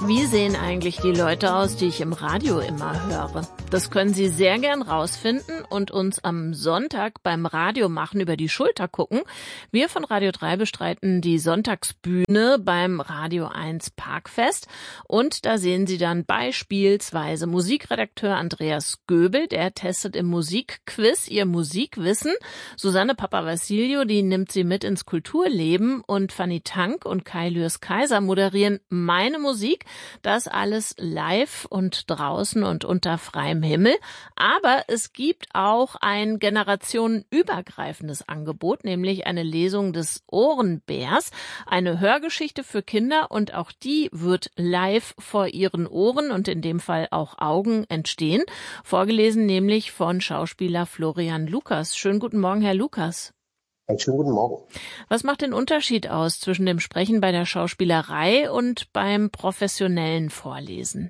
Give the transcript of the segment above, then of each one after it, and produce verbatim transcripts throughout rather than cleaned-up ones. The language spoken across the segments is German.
Wie sehen eigentlich die Leute aus, die ich im Radio immer höre? Das können Sie sehr gern rausfinden und uns am Sonntag beim Radiomachen über die Schulter gucken. Wir von Radio drei bestreiten die Sonntagsbühne beim Radio eins Parkfest. Und da sehen Sie dann beispielsweise Musikredakteur Andreas Göbel, der testet im Musikquiz ihr Musikwissen. Susanne Papavassiliou, die nimmt Sie mit ins Kulturleben. Und Fanny Tank und Kai Lürs-Kaiser moderieren Meine Musik. Das alles live und draußen und unter freiem Himmel. Aber es gibt auch ein generationenübergreifendes Angebot, nämlich eine Lesung des Ohrenbärs, eine Hörgeschichte für Kinder, und auch die wird live vor ihren Ohren und in dem Fall auch Augen entstehen. Vorgelesen nämlich von Schauspieler Florian Lukas. Schönen guten Morgen, Herr Lukas. Einen schönen guten Morgen. Was macht den Unterschied aus zwischen dem Sprechen bei der Schauspielerei und beim professionellen Vorlesen?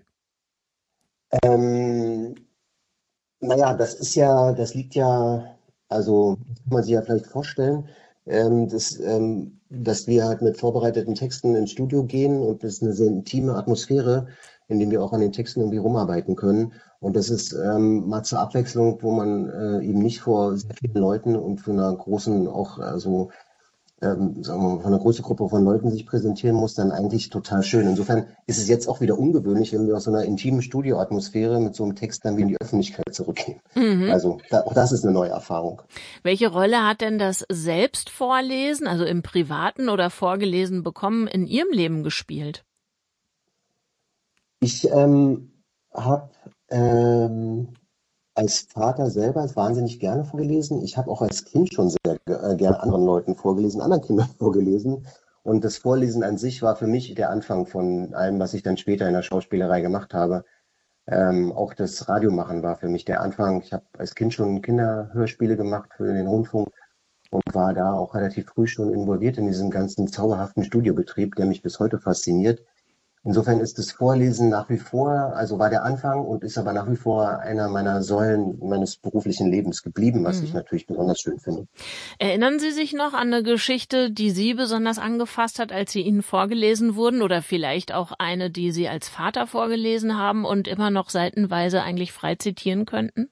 Ähm, naja, das ist ja, das liegt ja, also kann man sich ja vielleicht vorstellen, ähm, dass, ähm, dass wir halt mit vorbereiteten Texten ins Studio gehen, und das ist eine sehr intime Atmosphäre, in der wir auch an den Texten irgendwie rumarbeiten können. Und das ist ähm, mal zur Abwechslung, wo man äh, eben nicht vor sehr vielen Leuten und für einer großen, auch also ähm, sagen wir mal, von einer großen Gruppe von Leuten sich präsentieren muss, dann eigentlich total schön. Insofern ist es jetzt auch wieder ungewöhnlich, wenn wir aus so einer intimen Studioatmosphäre mit so einem Text dann wieder in die Öffentlichkeit zurückgehen. Mhm. Also da, auch das ist eine neue Erfahrung. Welche Rolle hat denn das Selbstvorlesen, also im Privaten oder vorgelesen bekommen, in Ihrem Leben gespielt? Ich ähm, habe ähm, als Vater selber wahnsinnig gerne vorgelesen. Ich habe auch als Kind schon sehr äh, gerne anderen Leuten vorgelesen, anderen Kindern vorgelesen. Und das Vorlesen an sich war für mich der Anfang von allem, was ich dann später in der Schauspielerei gemacht habe. Ähm, auch das Radiomachen war für mich der Anfang. Ich habe als Kind schon Kinderhörspiele gemacht für den Rundfunk und war da auch relativ früh schon involviert in diesem ganzen zauberhaften Studiobetrieb, der mich bis heute fasziniert. Insofern ist das Vorlesen nach wie vor, also war der Anfang und ist aber nach wie vor einer meiner Säulen meines beruflichen Lebens geblieben, was mhm. ich natürlich besonders schön finde. Erinnern Sie sich noch an eine Geschichte, die Sie besonders angefasst hat, als sie Ihnen vorgelesen wurden, oder vielleicht auch eine, die Sie als Vater vorgelesen haben und immer noch seitenweise eigentlich frei zitieren könnten?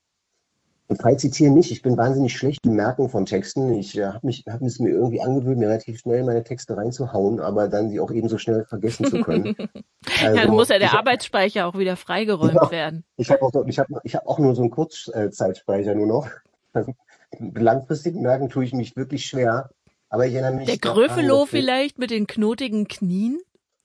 Frei zitieren nicht. Ich bin wahnsinnig schlecht im Merken von Texten. Ich äh, habe mich, hab es mir irgendwie angewöhnt, mir relativ schnell meine Texte reinzuhauen, aber dann sie auch ebenso schnell vergessen zu können. Also, ja, dann muss ja der Arbeitsspeicher auch wieder freigeräumt ja, werden. Ich habe auch, ich hab, ich hab auch nur so einen Kurzzeitspeicher nur noch. Langfristig merken tue ich mich wirklich schwer. Aber ich erinnere mich. Der Gröfelow vielleicht mit den knotigen Knien?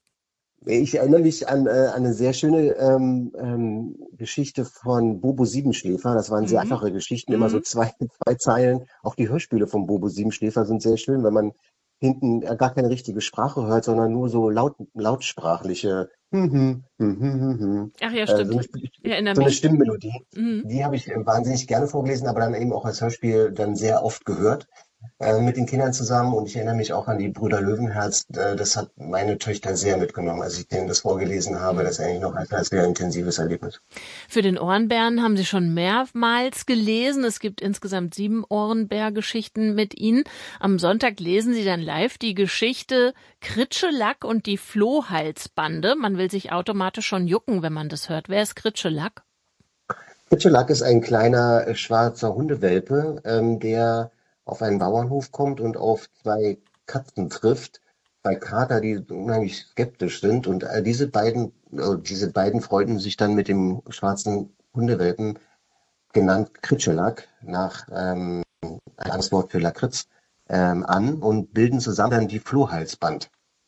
Ich erinnere mich an, äh, an eine sehr schöne ähm, ähm, Geschichte von Bobo Siebenschläfer. Das waren mhm. sehr einfache Geschichten, mhm. immer so zwei, zwei Zeilen. Auch die Hörspiele von Bobo Siebenschläfer sind sehr schön, wenn man hinten gar keine richtige Sprache hört, sondern nur so laut, lautsprachliche hm, hm, hm, hm, hm. Ach ja, stimmt. Äh, so eine, so eine Stimmmelodie. Mhm. Die habe ich wahnsinnig gerne vorgelesen, aber dann eben auch als Hörspiel dann sehr oft gehört. Mit den Kindern zusammen, und ich erinnere mich auch an die Brüder Löwenherz. Das hat meine Töchter sehr mitgenommen, als ich denen das vorgelesen habe. Das ist eigentlich noch ein sehr intensives Erlebnis. Für den Ohrenbären haben Sie schon mehrmals gelesen. Es gibt insgesamt sieben Ohrenbär-Geschichten mit Ihnen. Am Sonntag lesen Sie dann live die Geschichte Kritschelack und die Flohhalsbande. Man will sich automatisch schon jucken, wenn man das hört. Wer ist Kritschelack? Kritschelack ist ein kleiner schwarzer Hundewelpe, ähm, der auf einen Bauernhof kommt und auf zwei Katzen trifft, zwei Kater, die unheimlich skeptisch sind. Und äh, diese beiden, äh, diese beiden freunden sich dann mit dem schwarzen Hundewelpen, genannt Kritschelack, nach ähm, ein anderes Wort für Lakritz, ähm, an und bilden zusammen dann die Flohhalsbande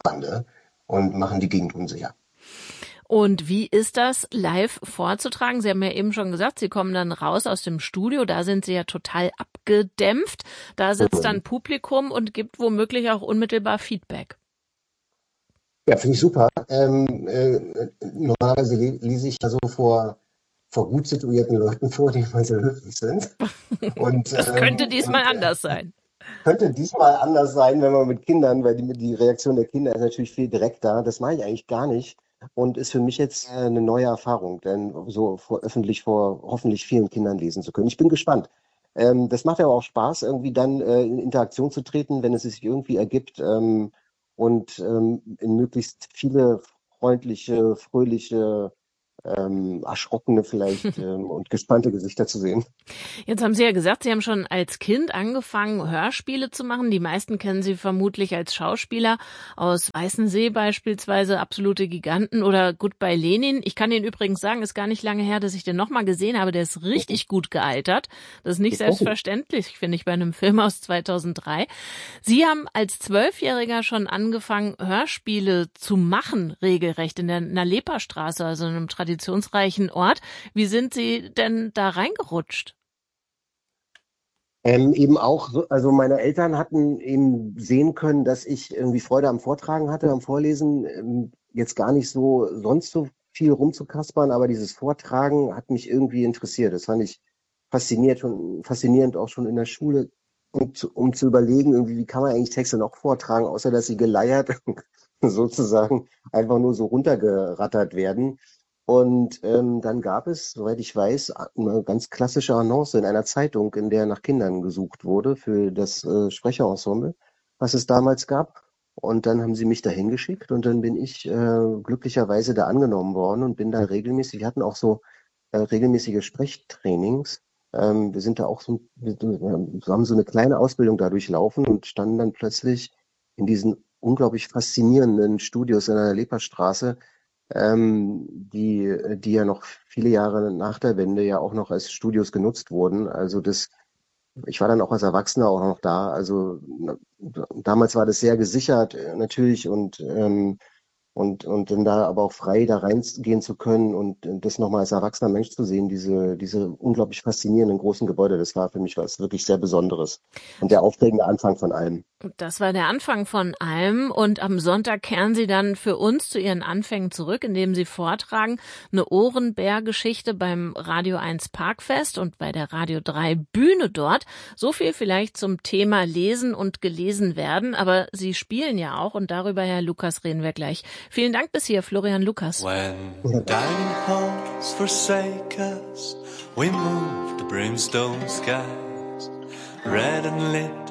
und machen die Gegend unsicher. Und wie ist das live vorzutragen? Sie haben ja eben schon gesagt, Sie kommen dann raus aus dem Studio, da sind Sie ja total abgedämpft. Da sitzt dann Publikum und gibt womöglich auch unmittelbar Feedback. Ja, finde ich super. Ähm, äh, normalerweise lese ich ja so vor, vor gut situierten Leuten vor, die mal sehr höflich sind. Und, das könnte ähm, diesmal und, anders sein. Könnte diesmal anders sein, wenn man mit Kindern, weil die, die Reaktion der Kinder ist natürlich viel direkter. Das mache ich eigentlich gar nicht. Und ist für mich jetzt eine neue Erfahrung, denn so vor, öffentlich vor hoffentlich vielen Kindern lesen zu können. Ich bin gespannt. Ähm, das macht ja auch Spaß, irgendwie dann äh, in Interaktion zu treten, wenn es sich irgendwie ergibt ähm, und ähm, in möglichst viele freundliche, fröhliche, ähm, erschrockene vielleicht ähm, und gespannte Gesichter zu sehen. Jetzt haben Sie ja gesagt, Sie haben schon als Kind angefangen, Hörspiele zu machen. Die meisten kennen Sie vermutlich als Schauspieler aus Weißensee beispielsweise, Absolute Giganten oder Goodbye Lenin. Ich kann Ihnen übrigens sagen, ist gar nicht lange her, dass ich den nochmal gesehen habe. Der ist richtig gut gealtert. Das ist nicht selbstverständlich, finde ich, bei einem Film aus zweitausenddrei. Sie haben als Zwölfjähriger schon angefangen, Hörspiele zu machen, regelrecht, in der Nalepa-Straße, also in einem traditionsreichen Ort. Wie sind Sie denn da reingerutscht? Ähm, eben auch, so, also meine Eltern hatten eben sehen können, dass ich irgendwie Freude am Vortragen hatte, am Vorlesen, ähm, jetzt gar nicht so sonst so viel rumzukaspern, aber dieses Vortragen hat mich irgendwie interessiert. Das fand ich fasziniert, schon, faszinierend auch schon in der Schule, um zu, um zu überlegen, irgendwie, wie kann man eigentlich Texte noch vortragen, außer dass sie geleiert sozusagen einfach nur so runtergerattert werden. Und ähm, dann gab es, soweit ich weiß, eine ganz klassische Annonce in einer Zeitung, in der nach Kindern gesucht wurde für das äh, Sprecherensemble, was es damals gab. Und dann haben sie mich dahin geschickt und dann bin ich äh, glücklicherweise da angenommen worden und bin da regelmäßig, wir hatten auch so äh, regelmäßige Sprechtrainings. Ähm, wir sind da auch so, wir, wir haben so eine kleine Ausbildung da durchlaufen und standen dann plötzlich in diesen unglaublich faszinierenden Studios in der Leperstraße, ähm, die, die ja noch viele Jahre nach der Wende ja auch noch als Studios genutzt wurden. Also das, ich war dann auch als Erwachsener auch noch da. Also na, damals war das sehr gesichert äh, natürlich und ähm, und und dann da aber auch frei da reingehen zu können und äh, das nochmal als erwachsener Mensch zu sehen, diese diese unglaublich faszinierenden großen Gebäude, das war für mich was wirklich sehr Besonderes und der aufregende Anfang von allem. Das war der Anfang von allem und am Sonntag kehren Sie dann für uns zu Ihren Anfängen zurück, indem Sie vortragen eine Ohrenbär-Geschichte beim Radio eins Parkfest und bei der Radio drei Bühne dort. So viel vielleicht zum Thema Lesen und gelesen werden, aber Sie spielen ja auch und darüber, Herr Lukas, reden wir gleich. Vielen Dank bis hier, Florian Lukas. When dining halls forsake us, we move to brimstone skies, red and lit